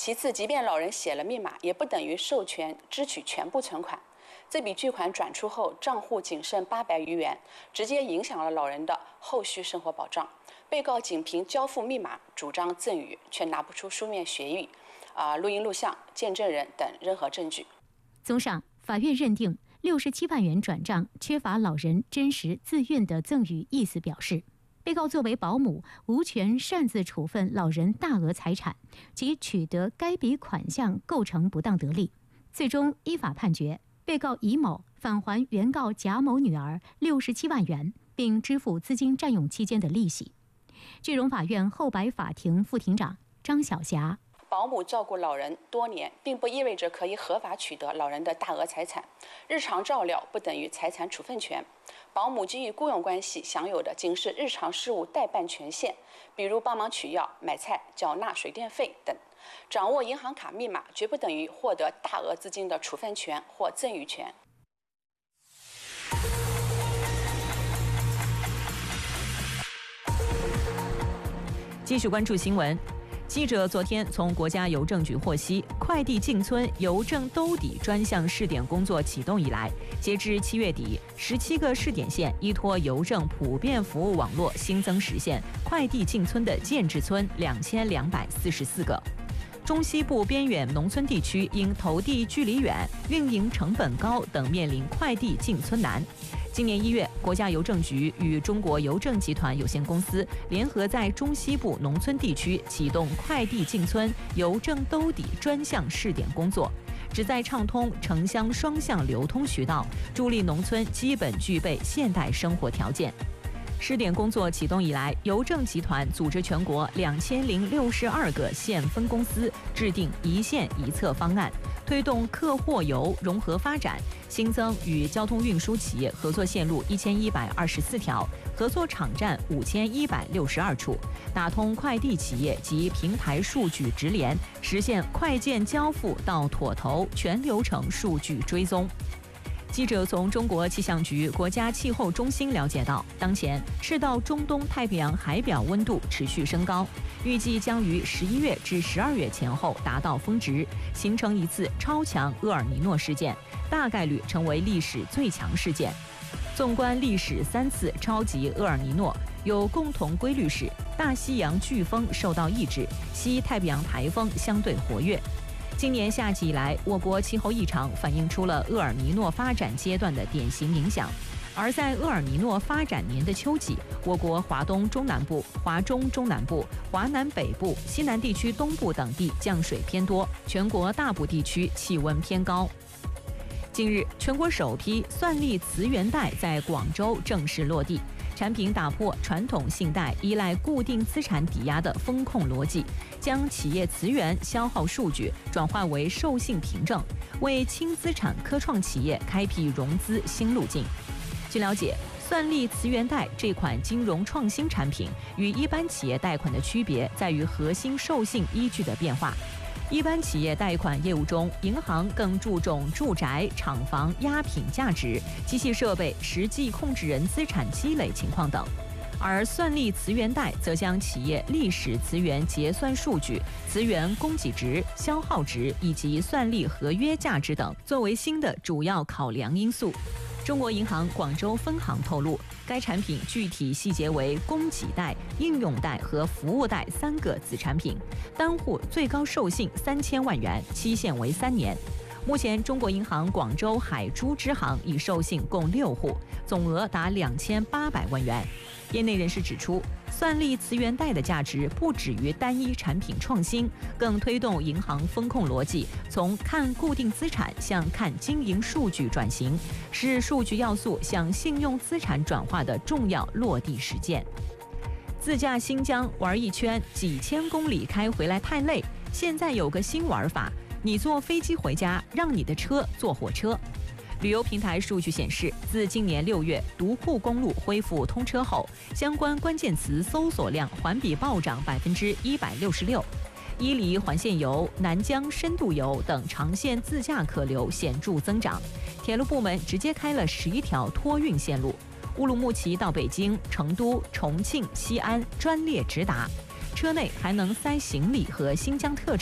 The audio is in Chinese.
其次，即便老人写了密码，也不等于授权支取全部存款。这笔巨款转出后，账户仅剩800余元，直接影响了老人的后续生活保障。被告仅凭交付密码主张赠与，却拿不出书面协议、录音录像、见证人等任何证据。 综上，法院认定67万元转账缺乏老人真实自愿的赠与意思表示，被告作为保姆，无权擅自处分老人大额财产，其取得该笔款项构成不当得利。最终依法判决，被告乙某返还原告甲某女儿67万元，并支付资金占用期间的利息。句容法院后白法庭副庭长张晓霞。 保姆照顾老人多年，并不意味着可以合法取得老人的大额财产。日常照料不等于财产处分权。保姆基于雇佣关系享有的仅是日常事务代办权限，比如帮忙取药、买菜、缴纳水电费等。掌握银行卡密码绝不等于获得大额资金的处分权或赠与权。 继续关注新闻。记者昨天从国家邮政局获悉，快递进村邮政兜底专项试点工作启动以来，截至7月底，17个试点县依托邮政普遍服务网络新增实现快递进村的建制村2244个。中西部边远农村地区因投递距离远、运营成本高等，面临快递进村难。今年1月，国家邮政局与中国邮政集团有限公司联合在中西部农村地区启动快递进村邮政兜底专项试点工作，旨在畅通城乡双向流通渠道，助力农村基本具备现代生活条件。试点工作启动以来，邮政集团组织全国2062个县分公司制定一县一策方案，推动客货邮融合发展，新增与交通运输企业合作线路1124条，合作场站5162处，打通快递企业及平台数据直连，实现快件交付到妥投全流程数据追踪。记者从中国气象局国家气候中心了解到，当前赤道中东太平洋海表温度持续升高，预计将于11月至12月前后达到峰值，形成一次超强厄尔尼诺事件，大概率成为历史最强事件。纵观历史3次超级厄尔尼诺，有共同规律是大西洋飓风受到抑制，西太平洋台风相对活跃。今年夏季以来，我国气候异常反映出了厄尔尼诺发展阶段的典型影响。而在厄尔尼诺发展年的秋季，我国华东中南部、华中中南部、华南北部、西南地区东部等地降水偏多，全国大部地区气温偏高。近日，全国首批算力磁源贷在广州正式落地。产品打破传统信贷依赖固定资产抵押的风控逻辑，将企业磁源消耗数据转化为授信凭证，为轻资产科创企业开辟融资新路径。据了解，算力磁源贷这款金融创新产品与一般企业贷款的区别在于核心授信依据的变化。一般企业贷款业务中，银行更注重住宅、厂房押品价值、机器设备、实际控制人资产积累情况等，而算力磁源贷则将企业历史磁源结算数据、磁源供给值、消耗值以及算力合约价值等作为新的主要考量因素。中国银行广州分行透露，该产品具体细节为供给贷、应用贷和服务贷3个子产品，单户最高授信3000万元，期限为3年。目前，中国银行广州海珠支行已授信共6户，总额达2800万元。业内人士指出，算力磁源贷的价值不止于单一产品创新，更推动银行风控逻辑从看固定资产向看经营数据转型，是数据要素向信用资产转化的重要落地实践。自驾新疆玩一圈几千公里开回来太累，现在有个新玩法，你坐飞机回家，让你的车坐火车。旅游平台数据显示，自今年6月独库公路恢复通车后，相关关键词搜索量环比暴涨166%，伊犁环线游、南疆深度游等长线自驾客流显著增长。铁路部门直接开了11条托运线路，乌鲁木齐到北京、成都、重庆、西安专列直达，车内还能塞行李和新疆特产。